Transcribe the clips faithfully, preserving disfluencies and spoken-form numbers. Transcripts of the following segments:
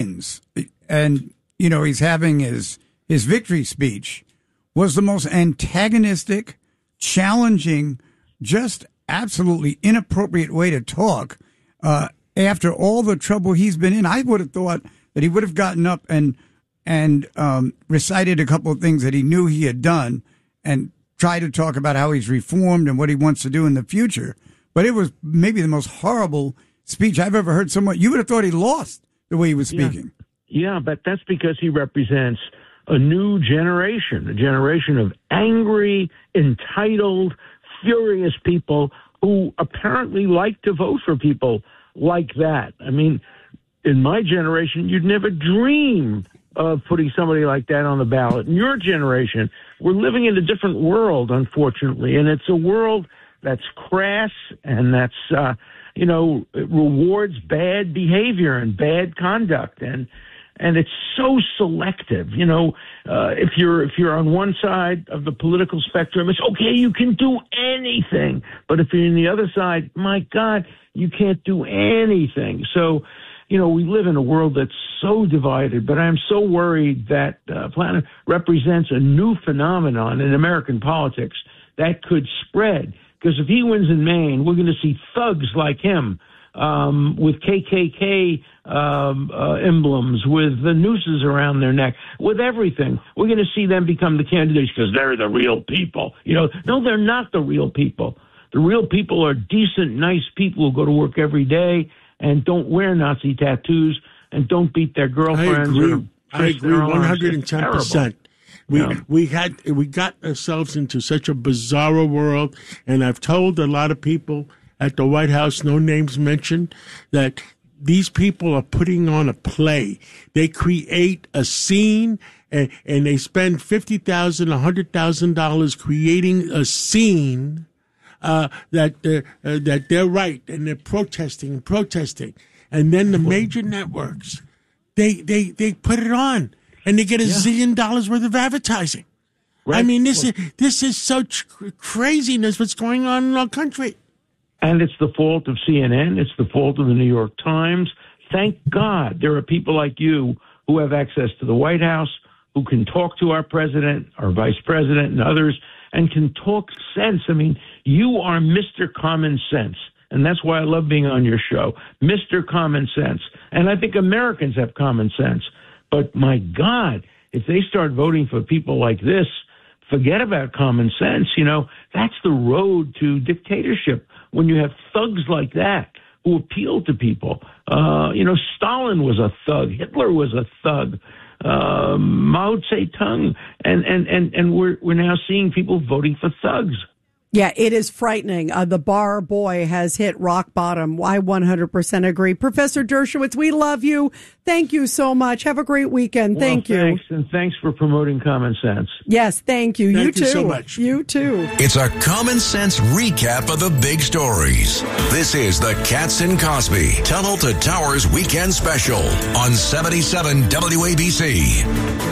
and, you know, he's having his, his victory speech, was the most antagonistic, challenging, just absolutely inappropriate way to talk uh, after all the trouble he's been in. I would have thought that he would have gotten up and and um, recited a couple of things that he knew he had done and tried to talk about how he's reformed and what he wants to do in the future. But it was maybe the most horrible speech I've ever heard someone. You would have thought he lost the way he was speaking. Yeah, yeah, but that's because he represents a new generation, a generation of angry, entitled, furious people who apparently like to vote for people like that. I mean, in my generation, you'd never dream of putting somebody like that on the ballot. In your generation, we're living in a different world, unfortunately, and it's a world that's crass and that's, uh, you know, it rewards bad behavior and bad conduct, and and it's so selective. You know, uh, if you're if you're on one side of the political spectrum, it's okay, you can do anything, but if you're in the other side, my God, you can't do anything. So, you know, we live in a world that's so divided, but I'm so worried that uh, Planet represents a new phenomenon in American politics that could spread. Because if he wins in Maine, we're going to see thugs like him um, with K K K um, uh, emblems, with the nooses around their neck, with everything. We're going to see them become the candidates because they're the real people. You know, no, they're not the real people. The real people are decent, nice people who go to work every day and don't wear Nazi tattoos and don't beat their girlfriends. I agree. Or I agree one hundred ten percent. We Yeah. we had we got ourselves into such a bizarre world, and I've told a lot of people at the White House, no names mentioned, that these people are putting on a play. They create a scene, and, and they spend fifty thousand dollars, one hundred thousand dollars creating a scene uh, that they're, uh, that they're right, and they're protesting and protesting, and then the major networks they they they put it on. And they get a yeah. zillion dollars worth of advertising. Right. I mean, this is this is such craziness what's going on in our country. And it's the fault of C N N. It's the fault of the New York Times. Thank God there are people like you who have access to the White House, who can talk to our president, our vice president, and others, and can talk sense. I mean, you are Mister Common Sense. And that's why I love being on your show, Mister Common Sense. And I think Americans have common sense. But my God, if they start voting for people like this, forget about common sense. You know, that's the road to dictatorship when you have thugs like that who appeal to people. Uh, you know, Stalin was a thug. Hitler was a thug. Uh, Mao Zedong. And, and, and, and we're, we're now seeing people voting for thugs. Yeah, it is frightening. Uh, the bar boy has hit rock bottom. I one hundred percent agree. Professor Dershowitz, we love you. Thank you so much. Have a great weekend. Well, thank you. Thanks, and thanks for promoting common sense. Yes, thank you. Thank you you too. so much. You too. It's a common sense recap of the big stories. This is the Katz and Cosby Tunnel to Towers Weekend Special on seventy-seven W A B C.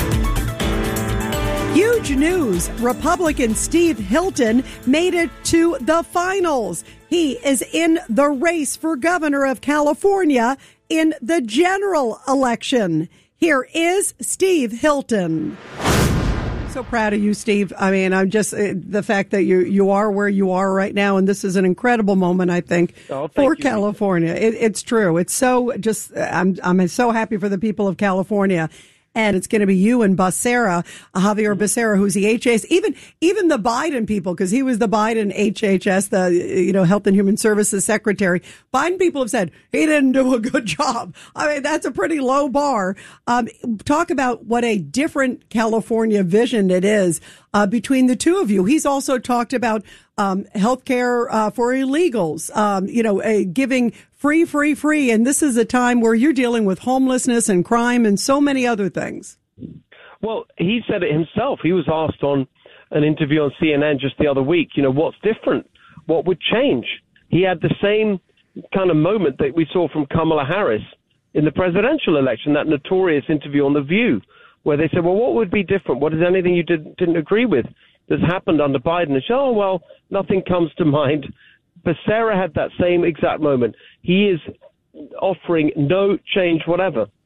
Huge news. Republican Steve Hilton made it to the finals. He is in the race for governor of California in the general election. Here is Steve Hilton. So proud of you, Steve. I mean, I'm just uh, the fact that you you are where you are right now, and this is an incredible moment, I think, oh, for you. California. It, it's true. It's so just I'm I'm so happy for the people of California. And it's going to be you and Becerra, Javier Becerra, who's the H S, even even the Biden people, because he was the Biden H H S, the you know Health and Human Services Secretary. Biden people have said he didn't do a good job. I mean, that's a pretty low bar. Um, talk about what a different California vision it is uh, between the two of you. He's also talked about um, health care uh, for illegals, um, you know, uh, giving free, free, free. And this is a time where you're dealing with homelessness and crime and so many other things. Well, he said it himself. He was asked on an interview on C N N just the other week, you know, what's different? What would change? He had the same kind of moment that we saw from Kamala Harris in the presidential election, that notorious interview on The View, where they said, well, what would be different? What is anything you did, didn't agree with that's happened under Biden? And she said, oh, well, nothing comes to mind. Becerra had that same exact moment. He is offering no change whatever.